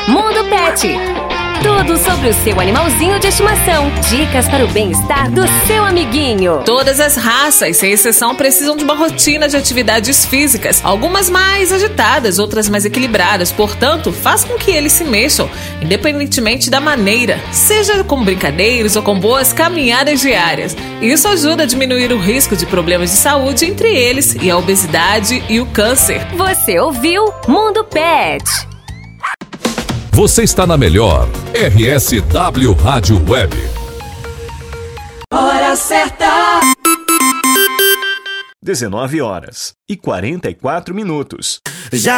Mundo Pet. Tudo sobre o seu animalzinho de estimação. Dicas para o bem-estar do seu amiguinho. Todas as raças, sem exceção, precisam de uma rotina de atividades físicas. Algumas mais agitadas, outras mais equilibradas. Portanto, faça com que eles se mexam, independentemente da maneira. Seja com brincadeiras ou com boas caminhadas diárias. Isso ajuda a diminuir o risco de problemas de saúde, entre eles e a obesidade e o câncer. Você ouviu Mundo Pet. Você está na melhor RSW Rádio Web. Hora certa. 19h44. Já